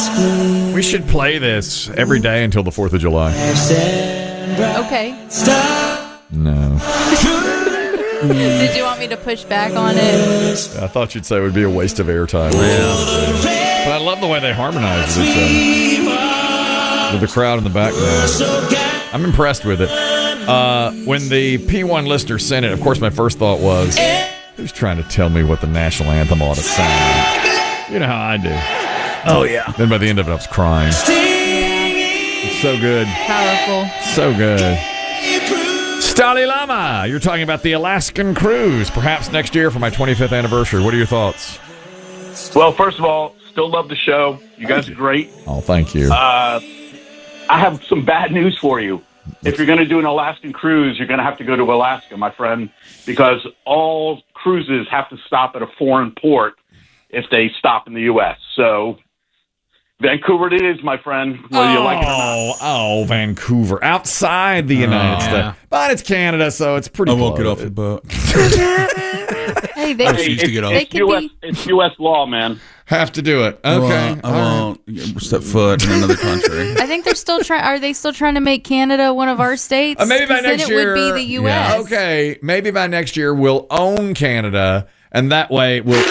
We should play this every day until the 4th of July. Okay. No. Did you want me to push back on it? I thought you'd say it would be a waste of airtime. Yeah. But I love the way they harmonize with each other. With the crowd in the background. I'm impressed with it. When the P1 listener sent it, of course, my first thought was, who's trying to tell me what the national anthem ought to sound? You know how I do. Oh, yeah. Then by the end of it, I was crying. It's so good. Powerful. So good. Stali Lama, you're talking about the Alaskan cruise, perhaps next year for my 25th anniversary. What are your thoughts? Well, first of all, still love the show. You guys are great. Oh, thank you. I have some bad news for you. If you're going to do an Alaskan cruise, you're going to have to go to Alaska, my friend, because all cruises have to stop at a foreign port if they stop in the U.S. So Vancouver it is, my friend, whether you like it or not. Oh, Vancouver. Outside the United States. But it's Canada, so it's pretty close. I won't get off the boat. Hey, they It's U.S. law, man. Have to do it. Okay. I won't step foot in another country. I think they're still trying. Are they still trying to make Canada one of our states? Maybe by next year. It would be the U.S. Yeah. Okay. Maybe by next year we'll own Canada, and that way we'll.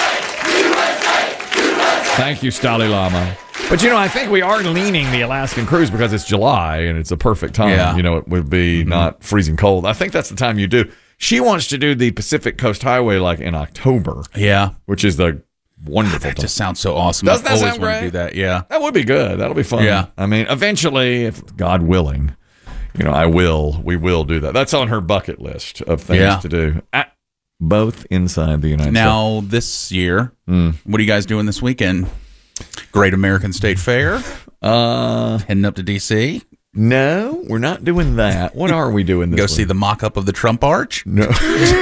Thank you, Stali Lama. But, I think we are leaning the Alaskan cruise because it's July and it's a perfect time. Yeah. It would be not freezing cold. I think that's the time you do. She wants to do the Pacific Coast Highway like in October. Yeah. Which is the wonderful That time. just sounds so awesome. Doesn't that I've always sound wanted great? to do that, yeah. That would be good. That'll be fun. Yeah. I mean, eventually, if God willing, we will do that. That's on her bucket list of things to do. Both inside the United States. Now, this year, what are you guys doing this weekend? Great American State Fair? Heading up to D.C.? No, we're not doing that. What are we doing this Go week? see the mock-up of the Trump Arch? No.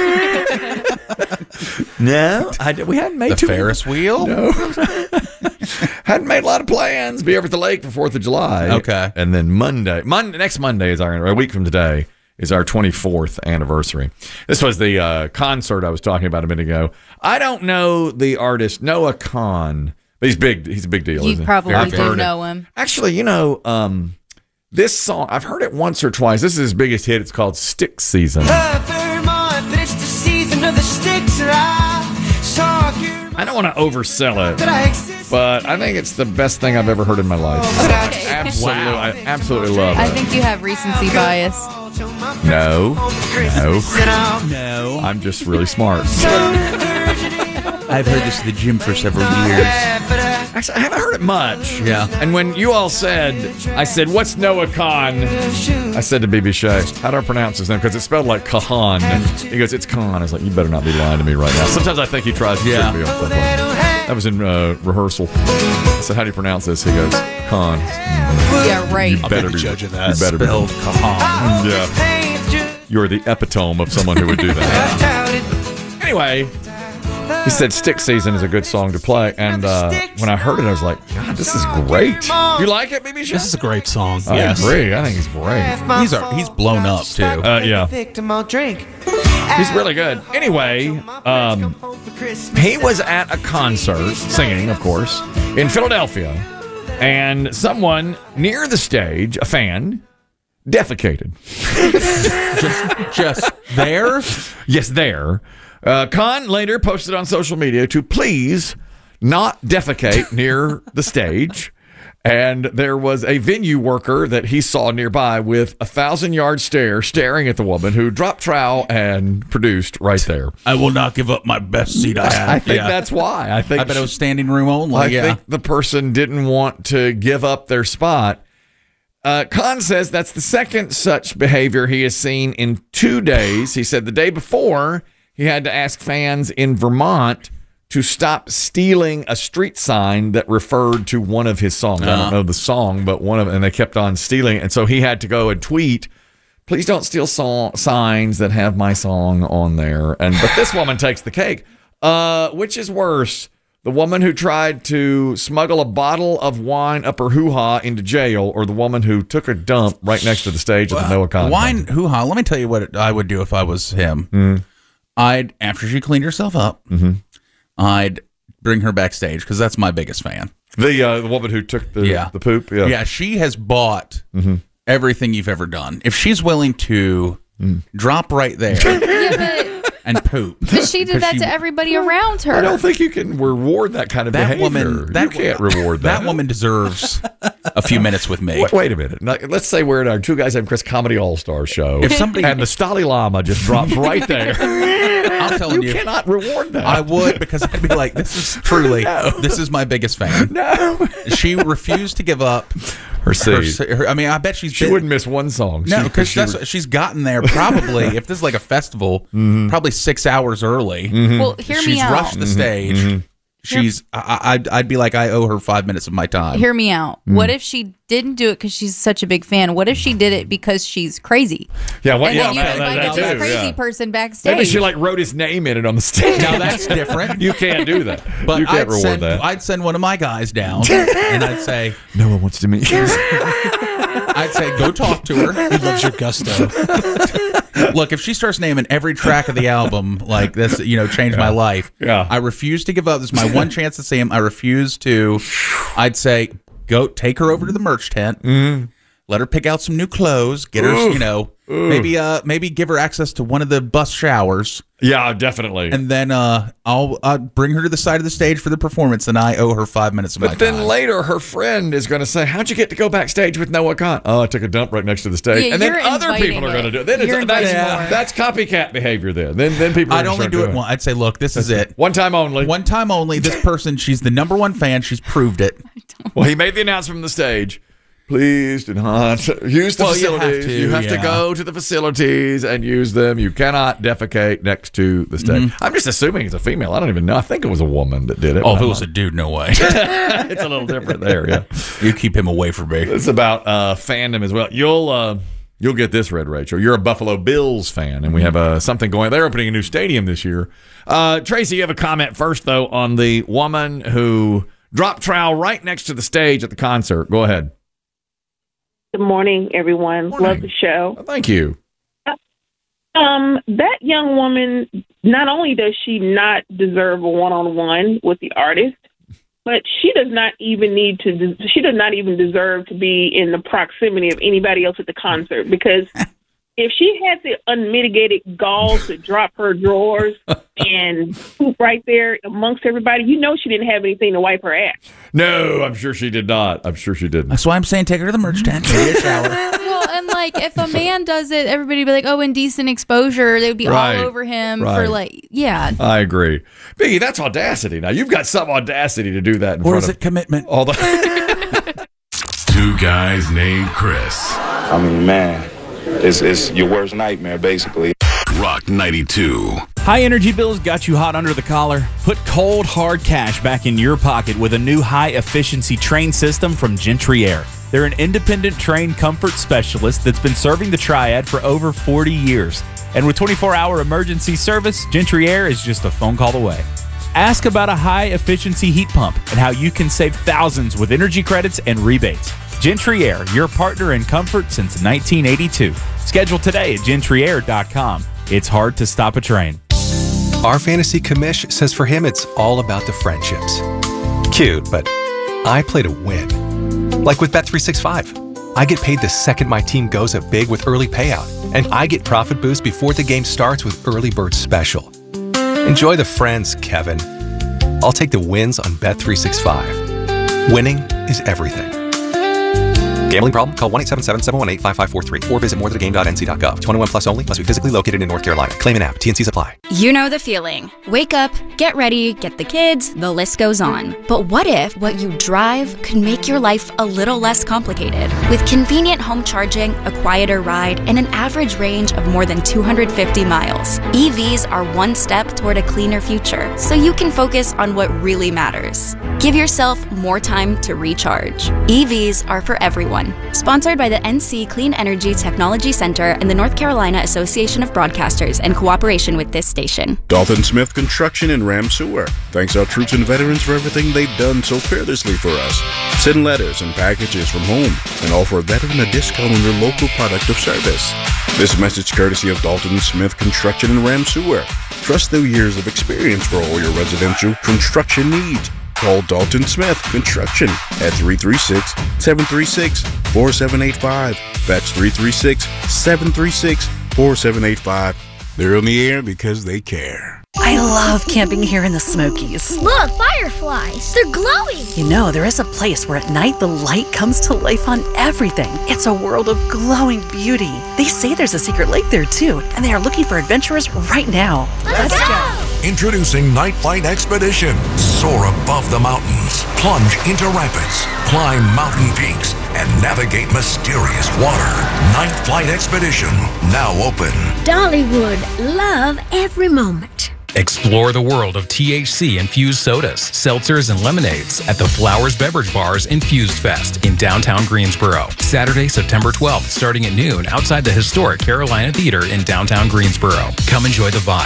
No, we hadn't made the Ferris wheel? No. Hadn't made a lot of plans. Be over at the lake for 4th of July. Okay. And then next Monday is a week from today, is our 24th anniversary. This was the concert I was talking about a minute ago. I don't know the artist, Noah Kahan, but he's big. He's a big deal. You probably do know him. Actually, this song, I've heard it once or twice. This is his biggest hit. It's called Stick Season. I don't want to oversell it, but I think it's the best thing I've ever heard in my life. Okay. I absolutely love it. I think you have recency bias. No. I'm just really smart. I've heard this at the gym for several years. Actually, I haven't heard it much. Yeah. And when you all I said, what's Noah Kahan? I said to BB Shea, how do I pronounce his name? Because it's spelled like Kahan. He goes, it's Kahan. I was like, you better not be lying to me right now. Sometimes I think he tries to trick me off that way. That was in rehearsal. I said, how do you pronounce this? He goes, Kahan. Yeah, right. You better be judge of that. You better Spelled Kahan. Yeah. You're the epitome of someone who would do that. Anyway, he said Stick Season is a good song to play. And when I heard it, I was like, God, this is great. You like it, BB Shea? This is a great song. I agree. I think he's great. He's blown up, too. Yeah. He's really good. Anyway, he was at a concert, singing, of course, in Philadelphia. And someone near the stage, a fan, defecated. just there? Yes, there. Khan later posted on social media to please not defecate near the stage. And there was a venue worker that he saw nearby with 1,000-yard stare staring at the woman who dropped trowel and produced right there. I will not give up my best seat I have. I think that's why. I bet it was standing room only. I think the person didn't want to give up their spot. Khan says that's the second such behavior he has seen in 2 days. He said the day before, he had to ask fans in Vermont to stop stealing a street sign that referred to one of his songs. I don't know the song, but and they kept on stealing. And so he had to go and tweet, please don't steal signs that have my song on there. But this woman takes the cake. Which is worse? The woman who tried to smuggle a bottle of wine up her hoo-ha into jail, or the woman who took a dump right next to the stage at the Noah Kahan? Wine hoo-ha, let me tell you what I would do if I was him. After she cleaned herself up, I'd bring her backstage because that's my biggest fan. The woman who took the poop. Yeah. Yeah, she has bought everything you've ever done. If she's willing to drop right there and poop. But she did that to everybody around her. I don't think you can reward that kind of behavior. You can't reward that. That woman deserves a few minutes with me. Wait a minute. Now, let's say we're at our Two Guys Named Chris Comedy All-Star show. If somebody and the Stali Lama just drops right there. I'm telling you, cannot reward that. I would, because I'd be like, this is my biggest fan. No. She refused to give up her seed. I mean, I bet she wouldn't miss one song. No, because she's gotten there probably, if this is like a festival, probably 6 hours early. Well, hear me out. She's rushed the stage. I'd be like, I owe her 5 minutes of my time. Hear me out. What if she didn't do it because she's such a big fan? What if she did it because she's crazy? Yeah, and then you invited this crazy person backstage. Maybe she wrote his name in it on the stage. Now that's different. You can't do that. But you can't reward that. I'd send one of my guys down, and I'd say, no one wants to meet you. I'd say, go talk to her. He loves your gusto. Look, if she starts naming every track of the album like this, changed my life. Yeah. I refuse to give up. This is my one chance to see him. I refuse to. I'd say, go take her over to the merch tent. Let her pick out some new clothes. Get her, maybe give her access to one of the bus showers. Yeah, definitely. And then I'll bring her to the side of the stage for the performance, and I owe her 5 minutes of my time. But then later, her friend is going to say, how'd you get to go backstage with Noah Khan? Oh, I took a dump right next to the stage. Yeah, and then other people are going to do it. Then that's copycat behavior then. Then people are I'd only do it once. I'd say, look, this is it. One time only. One time only. This person, she's the #1 fan. She's proved it. Well, he made the announcement from the stage. Please do not use the facilities. You have to go to the facilities and use them. You cannot defecate next to the stage. I'm just assuming it's a female. I don't even know. I think it was a woman that did it. Oh, if it was a dude, no way. It's a little different there, yeah. You keep him away from me. It's about fandom as well. You'll get this, Red Rachel. You're a Buffalo Bills fan, and we have something going. They're opening a new stadium this year. Tracy, you have a comment first, though, on the woman who dropped trowel right next to the stage at the concert. Go ahead. Good morning, everyone. Morning. Love the show. Thank you. That young woman, not only does she not deserve a one-on-one with the artist, but she does not even deserve to be in the proximity of anybody else at the concert, because if she had the unmitigated gall to drop her drawers and poop right there amongst everybody, she didn't have anything to wipe her ass. No, I'm sure she did not. I'm sure she didn't. That's why I'm saying take her to the merch tent. Take a shower. Well, and if a man does it, everybody would be like, oh, indecent exposure. They would be all over him for I agree. Biggie, that's audacity. Now, you've got some audacity to do that in or front is of it commitment? all the Two Guys Named Chris. I mean, man, it's your worst nightmare, basically. Rock 92. High energy bills got you hot under the collar? Put cold, hard cash back in your pocket with a new high-efficiency train system from Gentry Air. They're an independent train comfort specialist that's been serving the Triad for over 40 years. And with 24-hour emergency service, Gentry Air is just a phone call away. Ask about a high-efficiency heat pump and how you can save thousands with energy credits and rebates. Gentry Air, your partner in comfort since 1982. Schedule today at GentryAir.com. It's hard to stop a train. Our fantasy commish says for him it's all about the friendships. Cute, but I play to win. Like with Bet365. I get paid the second my team goes up big with early payout, and I get profit boost before the game starts with Early Bird Special. Enjoy the friends, Kevin. I'll take the wins on Bet365. Winning is everything. Gambling problem? Call 1-877-718-5543 or visit morethanagame.nc.gov. 21 plus only. Must be physically located in North Carolina. Claim an app. TNCs apply. You know the feeling. Wake up, get ready, get the kids, the list goes on. But what if what you drive could make your life a little less complicated? With convenient home charging, a quieter ride, and an average range of more than 250 miles, EVs are one step toward a cleaner future, so you can focus on what really matters. Give yourself more time to recharge. EVs are for everyone. everyone. Sponsored by the NC Clean Energy Technology Center and the North Carolina Association of Broadcasters in cooperation with this station. Dalton Smith Construction in Ram Sewer thanks our troops and veterans for everything they've done so fearlessly for us. Send letters and packages from home and offer a veteran a discount on your local product of service. This message courtesy of Dalton Smith Construction in Ram Sewer. Trust their years of experience for all your residential construction needs. Call Dalton Smith Construction at 336-736-4785. That's 336-736-4785. They're in the air because they care. I love camping here in the Smokies. Look, fireflies. They're glowing. You know, there is a place where at night the light comes to life on everything. It's a world of glowing beauty. They say there's a secret lake there too, and they are looking for adventurers right now. Let's go. Introducing Night Flight Expedition. Soar above the mountains, plunge into rapids, climb mountain peaks, and navigate mysterious water. Night Flight Expedition, now open. Dollywood, love every moment. Explore the world of THC-infused sodas, seltzers, and lemonades at the Flowers Beverage Bar's Infused Fest in downtown Greensboro. Saturday, September 12th, starting at noon outside the historic Carolina Theater in downtown Greensboro. Come enjoy the vibe